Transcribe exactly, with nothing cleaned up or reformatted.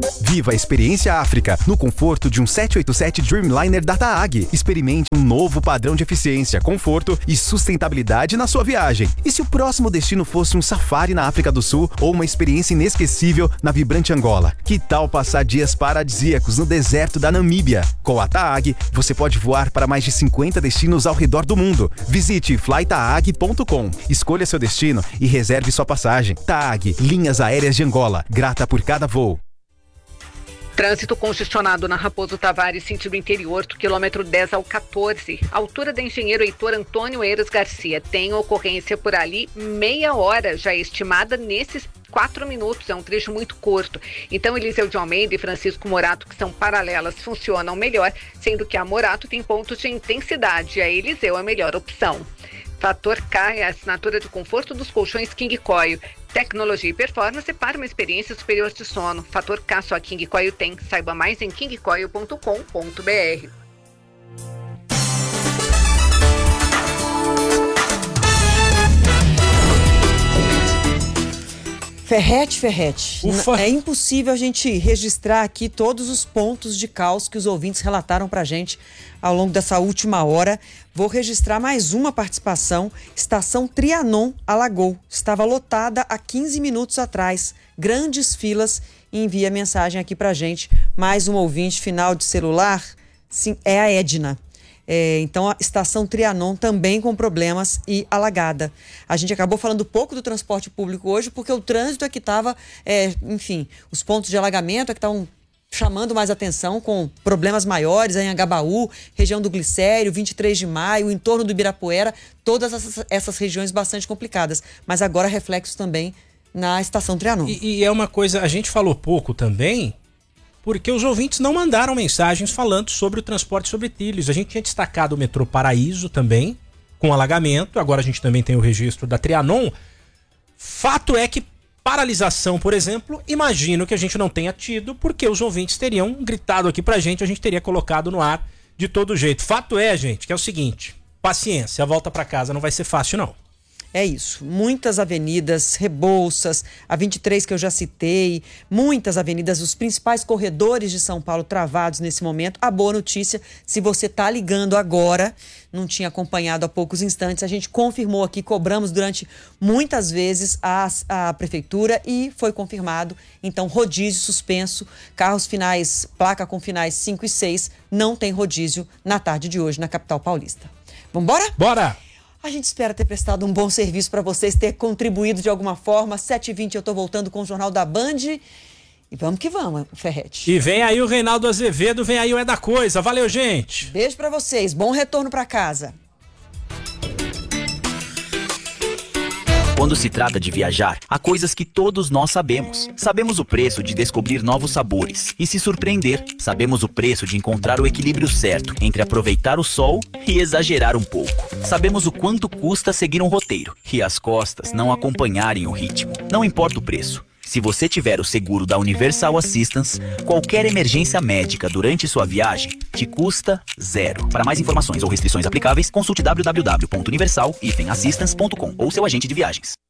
Viva a experiência África no conforto de um sete oito sete Dreamliner da TAAG. Experimente um novo padrão de eficiência, conforto e sustentabilidade na sua viagem. E se o próximo destino fosse um safari na África do Sul ou uma experiência inesquecível na vibrante Angola? Que tal passar dias paradisíacos no deserto da Namíbia? Com a TAAG, você pode voar para mais de cinquenta destinos ao redor do mundo. Visite fly taag ponto com. Escolha seu destino e reserve sua passagem. TAAG, Linhas Aéreas de Angola. Grata por cada voo. Trânsito congestionado na Raposo Tavares, sentido interior, do quilômetro dez ao quatorze. Altura da Engenheiro Heitor Antônio Eiras Garcia. Tem ocorrência por ali, meia hora já estimada nesses quatro minutos, é um trecho muito curto. Então, Eliseu de Almeida e Francisco Morato, que são paralelas, funcionam melhor, sendo que a Morato tem pontos de intensidade e a Eliseu é a melhor opção. Fator K é a assinatura de conforto dos colchões King Coil. Tecnologia e performance para uma experiência superior de sono. Fator K só a King Coil tem. Saiba mais em king coil ponto com ponto b r. Ferrete, Ferrete, Ufa. É impossível a gente registrar aqui todos os pontos de caos que os ouvintes relataram pra gente ao longo dessa última hora. Vou registrar mais uma participação. Estação Trianon alagou. Estava lotada há quinze minutos atrás. Grandes filas. E envia mensagem aqui pra gente. Mais um ouvinte, final de celular. Sim, é a Edna. É, então, a estação Trianon também com problemas e alagada. A gente acabou falando pouco do transporte público hoje, porque o trânsito é que estava, é, enfim, os pontos de alagamento é que estavam chamando mais atenção, com problemas maiores em Angabaú, região do Glicério, vinte e três de maio, o entorno do Ibirapuera, todas essas, essas regiões bastante complicadas. Mas agora reflexos também na estação Trianon. E, e é uma coisa, a gente falou pouco também, porque os ouvintes não mandaram mensagens falando sobre o transporte sobre trilhos. A gente tinha destacado o metrô Paraíso também, com alagamento. Agora a gente também tem o registro da Trianon. Fato é que paralisação, por exemplo, imagino que a gente não tenha tido, porque os ouvintes teriam gritado aqui pra gente, a gente teria colocado no ar de todo jeito. Fato é, gente, que é o seguinte: paciência, a volta pra casa não vai ser fácil, não. É isso, muitas avenidas, Rebouças, a vinte e três que eu já citei, muitas avenidas, os principais corredores de São Paulo travados nesse momento. A boa notícia, se você está ligando agora, não tinha acompanhado há poucos instantes, a gente confirmou aqui, cobramos durante muitas vezes a, a prefeitura e foi confirmado. Então, rodízio suspenso, carros finais, placa com finais cinco e seis, não tem rodízio na tarde de hoje na capital paulista. Vambora? Bora! A gente espera ter prestado um bom serviço para vocês, ter contribuído de alguma forma. sete e vinte eu tô voltando com o Jornal da Band. E vamos que vamos, Ferrete. E vem aí o Reinaldo Azevedo, vem aí o É da Coisa. Valeu, gente! Beijo para vocês, bom retorno para casa. Quando se trata de viajar, há coisas que todos nós sabemos. Sabemos o preço de descobrir novos sabores e se surpreender. Sabemos o preço de encontrar o equilíbrio certo entre aproveitar o sol e exagerar um pouco. Sabemos o quanto custa seguir um roteiro e as costas não acompanharem o ritmo. Não importa o preço. Se você tiver o seguro da Universal Assistance, qualquer emergência médica durante sua viagem te custa zero. Para mais informações ou restrições aplicáveis, consulte w w w ponto universal dash assistance ponto com ou seu agente de viagens.